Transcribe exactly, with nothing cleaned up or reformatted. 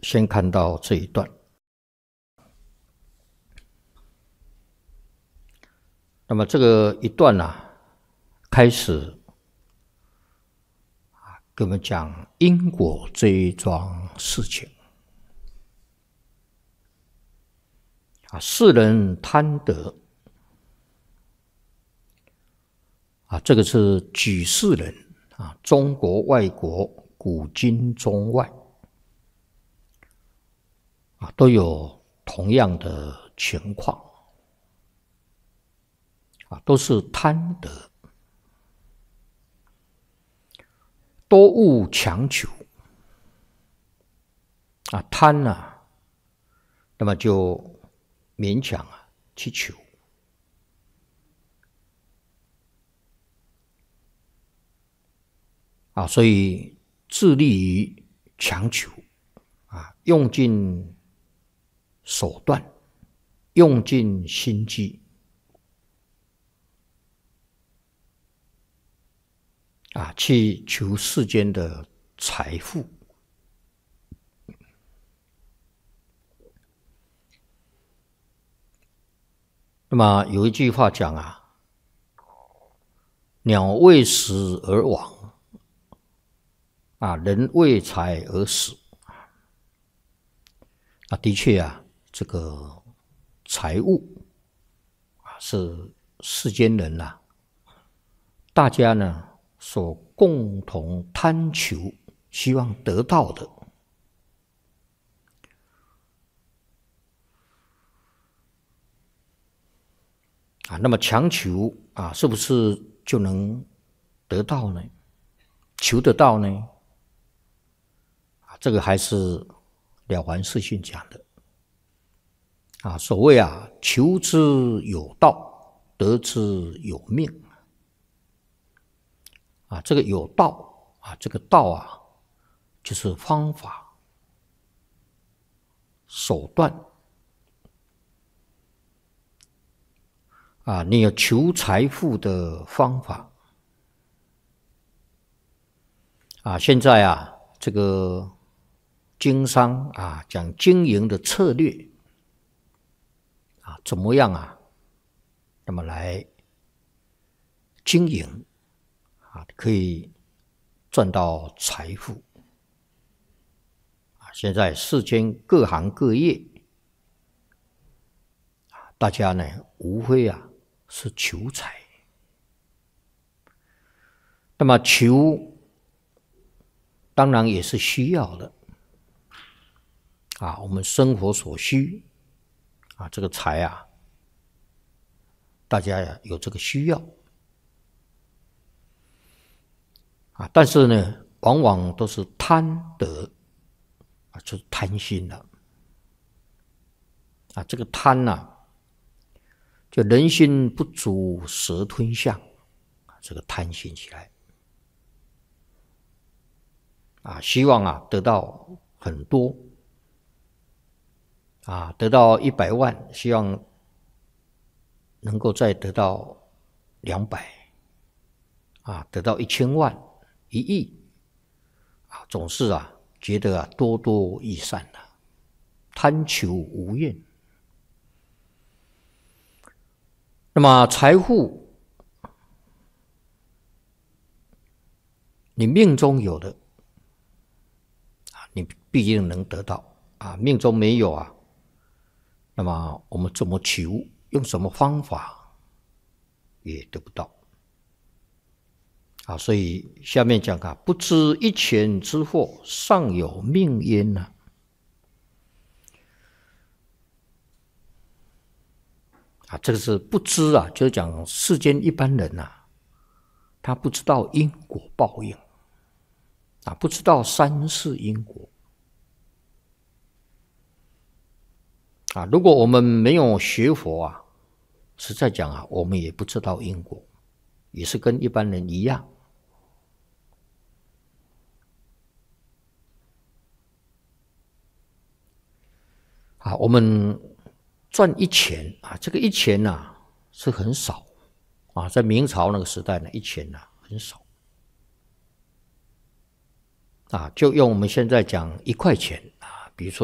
先看到这一段。那么这个一段啊，开始啊，跟我们讲因果这一桩事情啊，世人贪得啊，这个是举世人啊，中国、外国、古今中外啊，都有同样的情况啊，都是贪得，多恶强求啊，贪啊，那么就勉强啊去求啊，所以致力于强求啊，用尽手段，用尽心机啊，去求世间的财富。那么有一句话讲啊，鸟为食而亡啊，人为财而死啊，的确啊，这个财物啊是世间人啊，大家呢所共同贪求、希望得到的啊。那么强求啊，是不是就能得到呢？求得到呢？啊，这个还是了凡四训讲的啊。所谓啊，求之有道，得之有命啊。这个有道啊，这个道啊，就是方法、手段啊。你有求财富的方法啊。现在啊，这个经商啊，讲经营的策略啊，怎么样啊？那么来经营啊，可以赚到财富啊。现在世间各行各业啊，大家呢无非啊是求财。那么求当然也是需要的啊，我们生活所需啊，这个财啊，大家呀有这个需要啊，但是呢，往往都是贪得啊，就是贪心了啊。这个贪呐、啊，就人心不足蛇吞象，这个贪心起来啊，希望啊得到很多啊，得到一百万，希望能够再得到两百啊，得到一千万、一亿啊，总是啊觉得啊多多益善啊，贪求无厌。那么财富，你命中有的啊，你必定能得到啊；命中没有啊，那么我们怎么求，用什么方法也得不到啊。所以下面讲啊，不知一钱之祸，尚有命焉呢、啊。啊，这个是不知啊，就是讲世间一般人啊，他不知道因果报应啊，不知道三世因果啊。如果我们没有学佛啊，实在讲啊，我们也不知道因果，也是跟一般人一样啊。我们赚一钱啊，这个一钱呐、啊、是很少啊，在明朝那个时代呢，一钱呐、啊、很少啊，就用我们现在讲一块钱啊，比如说